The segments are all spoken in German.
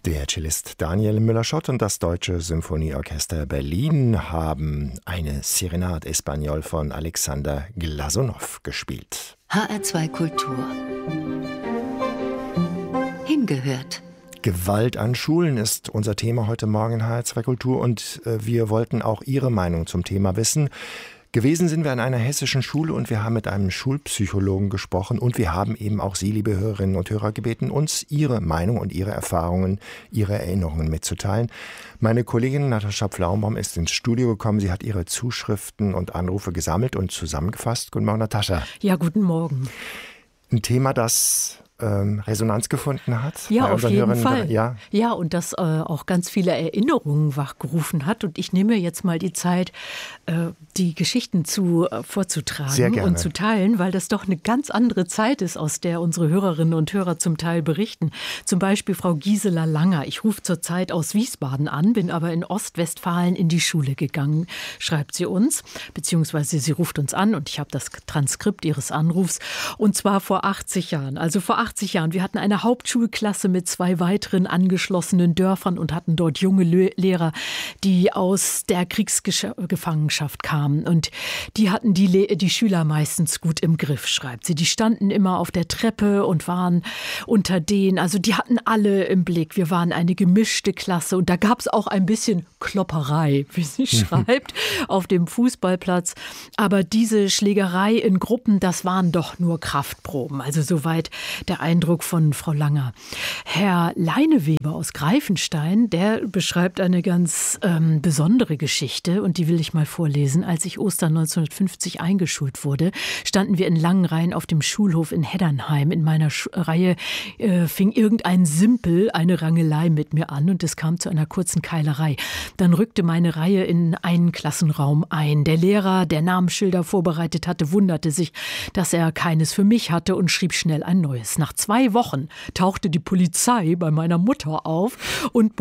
Der Cellist Daniel Müller-Schott und das Deutsche Symphonieorchester Berlin haben eine Serenade Espagnol von Alexander Glasunow gespielt. HR2 Kultur. Hingehört. Gewalt an Schulen ist unser Thema heute Morgen in HR2 Kultur und wir wollten auch Ihre Meinung zum Thema wissen. Gewesen sind wir an einer hessischen Schule und wir haben mit einem Schulpsychologen gesprochen und wir haben eben auch Sie, liebe Hörerinnen und Hörer, gebeten, uns Ihre Meinung und Ihre Erfahrungen, Ihre Erinnerungen mitzuteilen. Meine Kollegin Natascha Pflaumbaum ist ins Studio gekommen. Sie hat ihre Zuschriften und Anrufe gesammelt und zusammengefasst. Guten Morgen, Natascha. Ja, guten Morgen. Ein Thema, das Resonanz gefunden hat? Ja, auf jeden Fall. Ja, und das auch ganz viele Erinnerungen wachgerufen hat. Und ich nehme jetzt mal die Zeit, die Geschichten vorzutragen und zu teilen, weil das doch eine ganz andere Zeit ist, aus der unsere Hörerinnen und Hörer zum Teil berichten. Zum Beispiel Frau Gisela Langer. Ich rufe zurzeit aus Wiesbaden an, bin aber in Ostwestfalen in die Schule gegangen, schreibt sie uns. Beziehungsweise sie ruft uns an und ich habe das Transkript ihres Anrufs. Und zwar vor 80 Jahren. Also vor 80 Jahren. Wir hatten eine Hauptschulklasse mit 2 weiteren angeschlossenen Dörfern und hatten dort junge Lehrer, die aus der Kriegsgefangenschaft kamen. Und die hatten die Schüler meistens gut im Griff, schreibt sie. Die standen immer auf der Treppe und waren unter denen. Also die hatten alle im Blick. Wir waren eine gemischte Klasse und da gab es auch ein bisschen Klopperei, wie sie schreibt, auf dem Fußballplatz. Aber diese Schlägerei in Gruppen, das waren doch nur Kraftproben. Also soweit der Eindruck von Frau Langer. Herr Leineweber aus Greifenstein, der beschreibt eine ganz besondere Geschichte und die will ich mal vorlesen. Als ich Ostern 1950 eingeschult wurde, standen wir in langen Reihen auf dem Schulhof in Heddernheim. In meiner Reihe fing irgendein Simpel eine Rangelei mit mir an und es kam zu einer kurzen Keilerei. Dann rückte meine Reihe in einen Klassenraum ein. Der Lehrer, der Namensschilder vorbereitet hatte, wunderte sich, dass er keines für mich hatte und schrieb schnell ein neues. Nach 2 Wochen tauchte die Polizei bei meiner Mutter auf und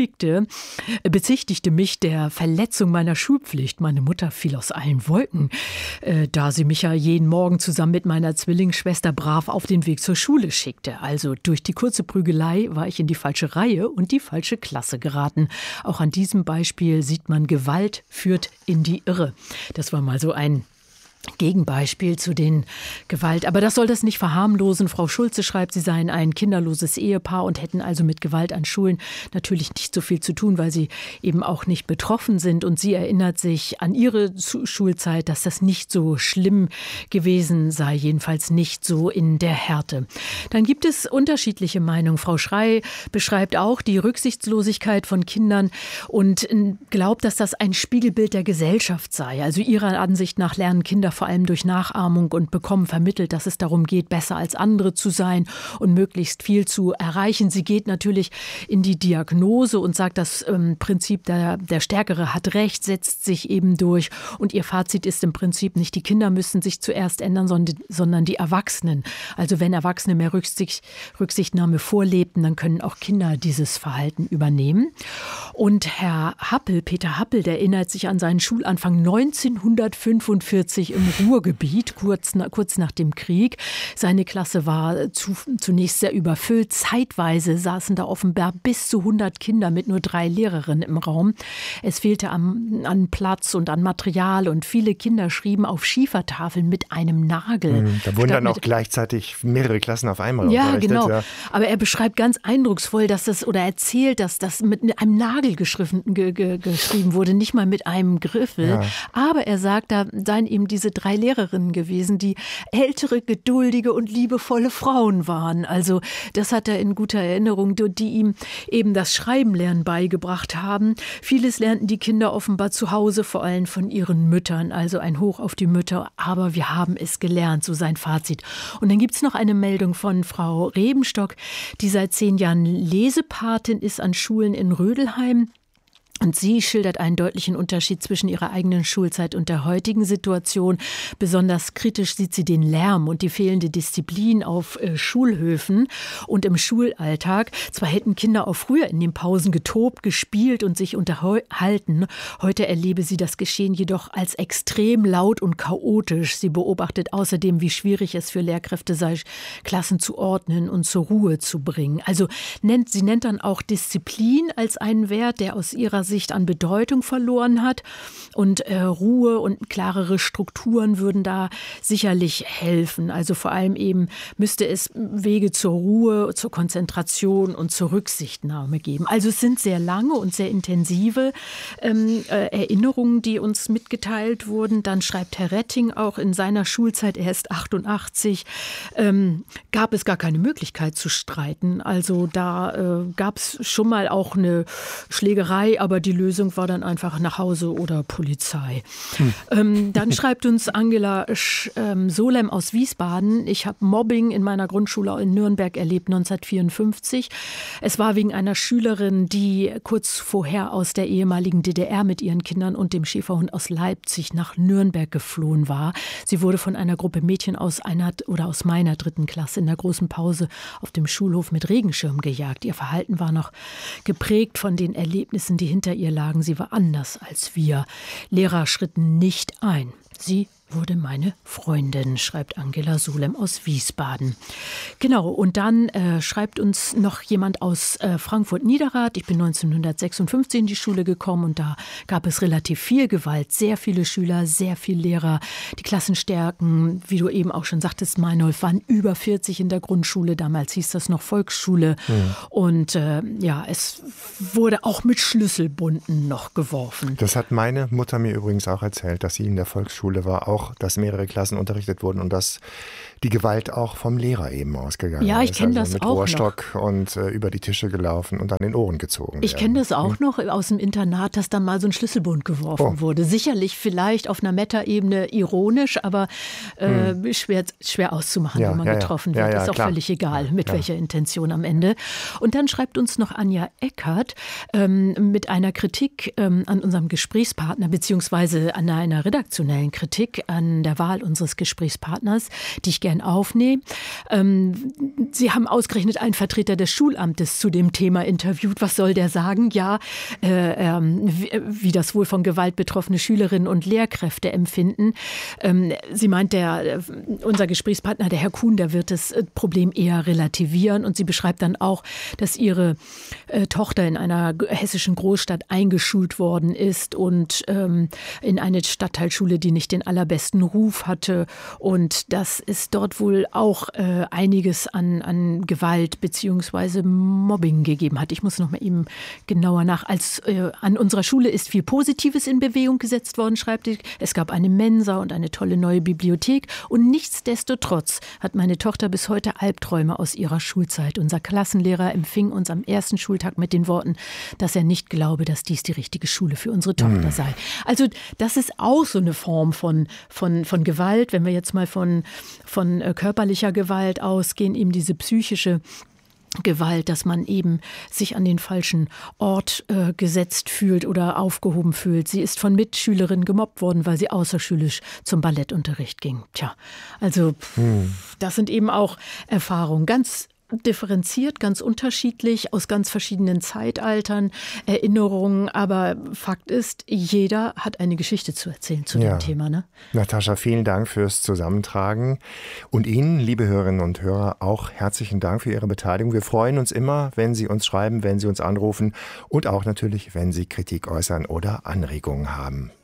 bezichtigte mich der Verletzung meiner Schulpflicht. Meine Mutter fiel aus allen Wolken, da sie mich ja jeden Morgen zusammen mit meiner Zwillingsschwester brav auf den Weg zur Schule schickte. Also durch die kurze Prügelei war ich in die falsche Reihe und die falsche Klasse geraten. Auch an diesem Beispiel sieht man, Gewalt führt in die Irre. Das war mal so ein Gegenbeispiel zu den Gewalt. Aber das soll das nicht verharmlosen. Frau Schulze schreibt, sie seien ein kinderloses Ehepaar und hätten also mit Gewalt an Schulen natürlich nicht so viel zu tun, weil sie eben auch nicht betroffen sind. Und sie erinnert sich an ihre Schulzeit, dass das nicht so schlimm gewesen sei, jedenfalls nicht so in der Härte. Dann gibt es unterschiedliche Meinungen. Frau Schrey beschreibt auch die Rücksichtslosigkeit von Kindern und glaubt, dass das ein Spiegelbild der Gesellschaft sei. Also ihrer Ansicht nach lernen Kinder vor allem durch Nachahmung und bekommen vermittelt, dass es darum geht, besser als andere zu sein und möglichst viel zu erreichen. Sie geht natürlich in die Diagnose und sagt, das Prinzip der Stärkere hat Recht, setzt sich eben durch. Und ihr Fazit ist im Prinzip nicht, die Kinder müssen sich zuerst ändern, sondern die Erwachsenen. Also wenn Erwachsene mehr Rücksichtnahme vorlebten, dann können auch Kinder dieses Verhalten übernehmen. Und Herr Happel, Peter Happel, der erinnert sich an seinen Schulanfang 1945 im Ruhrgebiet, kurz nach dem Krieg. Seine Klasse war zunächst sehr überfüllt. Zeitweise saßen da offenbar bis zu 100 Kinder mit nur 3 Lehrerinnen im Raum. Es fehlte an Platz und an Material und viele Kinder schrieben auf Schiefertafeln mit einem Nagel. Da wurden dann auch gleichzeitig mehrere Klassen auf einmal unterrichtet. Genau. Ja. Aber er beschreibt ganz eindrucksvoll, erzählt, dass das mit einem Nagel geschrieben wurde, nicht mal mit einem Griffel. Ja. Aber er sagt, da seien eben diese 3 Lehrerinnen gewesen, die ältere, geduldige und liebevolle Frauen waren. Also das hat er in guter Erinnerung, die ihm eben das Schreibenlernen beigebracht haben. Vieles lernten die Kinder offenbar zu Hause, vor allem von ihren Müttern. Also ein Hoch auf die Mütter, aber wir haben es gelernt, so sein Fazit. Und dann gibt es noch eine Meldung von Frau Rebenstock, die seit 10 Jahren Lesepatin ist an Schulen in Rödelheim. Und sie schildert einen deutlichen Unterschied zwischen ihrer eigenen Schulzeit und der heutigen Situation. Besonders kritisch sieht sie den Lärm und die fehlende Disziplin auf Schulhöfen und im Schulalltag. Zwar hätten Kinder auch früher in den Pausen getobt, gespielt und sich unterhalten. Heute erlebe sie das Geschehen jedoch als extrem laut und chaotisch. Sie beobachtet außerdem, wie schwierig es für Lehrkräfte sei, Klassen zu ordnen und zur Ruhe zu bringen. Also sie nennt dann auch Disziplin als einen Wert, der aus ihrer Sicht an Bedeutung verloren hat. Und Ruhe und klarere Strukturen würden da sicherlich helfen. Also vor allem eben müsste es Wege zur Ruhe, zur Konzentration und zur Rücksichtnahme geben. Also es sind sehr lange und sehr intensive Erinnerungen, die uns mitgeteilt wurden. Dann schreibt Herr Retting auch in seiner Schulzeit, er ist 88, gab es gar keine Möglichkeit zu streiten. Also da gab es schon mal auch eine Schlägerei, aber die Lösung war dann einfach nach Hause oder Polizei. Dann schreibt uns Angela Solem aus Wiesbaden. Ich habe Mobbing in meiner Grundschule in Nürnberg erlebt 1954. Es war wegen einer Schülerin, die kurz vorher aus der ehemaligen DDR mit ihren Kindern und dem Schäferhund aus Leipzig nach Nürnberg geflohen war. Sie wurde von einer Gruppe Mädchen aus meiner 3. Klasse in der großen Pause auf dem Schulhof mit Regenschirm gejagt. Ihr Verhalten war noch geprägt von den Erlebnissen, die hinter ihr lagen. Sie war anders als wir. Lehrer schritten nicht ein. Sie wurde meine Freundin, schreibt Angela Solem aus Wiesbaden. Genau, und dann schreibt uns noch jemand aus Frankfurt-Niederrad. Ich bin 1956 in die Schule gekommen und da gab es relativ viel Gewalt, sehr viele Schüler, sehr viele Lehrer. Die Klassenstärken, wie du eben auch schon sagtest, Meinolf, waren über 40 in der Grundschule. Damals hieß das noch Volksschule. Und es wurde auch mit Schlüsselbunden noch geworfen. Das hat meine Mutter mir übrigens auch erzählt, dass sie in der Volksschule war, auch dass mehrere Klassen unterrichtet wurden und dass die Gewalt auch vom Lehrer eben ausgegangen ist. Ja, ich kenne das mit auch Rohrstock noch. Und über die Tische gelaufen und an den Ohren gezogen werden. Ich kenne das auch noch aus dem Internat, dass dann mal so ein Schlüsselbund geworfen wurde. Sicherlich vielleicht auf einer Meta-Ebene ironisch, aber schwer auszumachen, wenn man getroffen wird. Ist auch klar. Völlig egal, mit welcher Intention am Ende. Und dann schreibt uns noch Anja Eckert mit einer Kritik an unserem Gesprächspartner, beziehungsweise an einer redaktionellen Kritik an der Wahl unseres Gesprächspartners, die ich gerne aufnehme. Sie haben ausgerechnet einen Vertreter des Schulamtes zu dem Thema interviewt. Was soll der sagen? Ja, wie das wohl von Gewalt betroffene Schülerinnen und Lehrkräfte empfinden. Sie meint, unser Gesprächspartner, der Herr Kuhn, der wird das Problem eher relativieren. Und sie beschreibt dann auch, dass ihre Tochter in einer hessischen Großstadt eingeschult worden ist und in eine Stadtteilschule, die nicht den allerbesten Ruf hatte. Und dass es dort wohl auch einiges an Gewalt bzw. Mobbing gegeben hat. Ich muss noch mal eben genauer nach. An unserer Schule ist viel Positives in Bewegung gesetzt worden, schreibt sie. Es gab eine Mensa und eine tolle neue Bibliothek. Und nichtsdestotrotz hat meine Tochter bis heute Albträume aus ihrer Schulzeit. Unser Klassenlehrer empfing uns am ersten Schultag mit den Worten, dass er nicht glaube, dass dies die richtige Schule für unsere Tochter sei. Also das ist auch so eine Form von Gewalt. Wenn wir jetzt mal von körperlicher Gewalt ausgehen, eben diese psychische Gewalt, dass man eben sich an den falschen Ort gesetzt fühlt oder aufgehoben fühlt. Sie ist von Mitschülerinnen gemobbt worden, weil sie außerschulisch zum Ballettunterricht ging. Tja, also das sind eben auch Erfahrungen. Ganz differenziert, ganz unterschiedlich, aus ganz verschiedenen Zeitaltern, Erinnerungen. Aber Fakt ist, jeder hat eine Geschichte zu erzählen zu dem Thema. Ne? Natascha, vielen Dank fürs Zusammentragen. Und Ihnen, liebe Hörerinnen und Hörer, auch herzlichen Dank für Ihre Beteiligung. Wir freuen uns immer, wenn Sie uns schreiben, wenn Sie uns anrufen und auch natürlich, wenn Sie Kritik äußern oder Anregungen haben.